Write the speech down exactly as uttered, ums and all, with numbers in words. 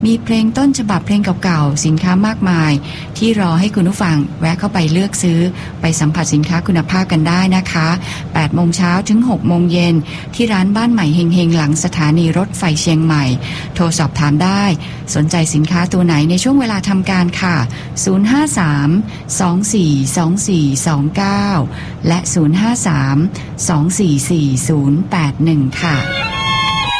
มีเพลงต้นฉบับเพลงเก่าๆสินค้ามากมายที่รอให้คุณผู้ฟังแวะเข้าไปเลือกซื้อไปสัมผัสสินค้าคุณภาพกันได้นะคะแปดโมงเช้าถึงหกโมงเย็นที่ร้านบ้านใหม่เฮงๆหลังสถานีรถไฟเชียงใหม่โทรสอบถามได้สนใจสินค้าตัวไหนในช่วงเวลาทำการค่ะศูนย์ ห้า สาม สอง สี่ สอง สี่ สอง เก้าและศูนย์ ห้า สาม สอง สี่ สี่ ศูนย์ แปด หนึ่งค่ะ